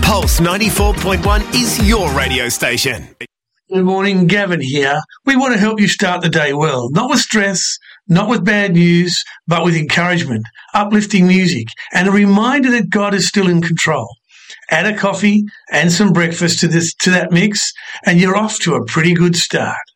Pulse 94.1 is your radio station. Good morning, Gavin here. We want to help you start the day well, not with stress, not with bad news, but with encouragement, uplifting music, and a reminder that God is still in control. Add a coffee and some breakfast to that mix, and you're off to a pretty good start.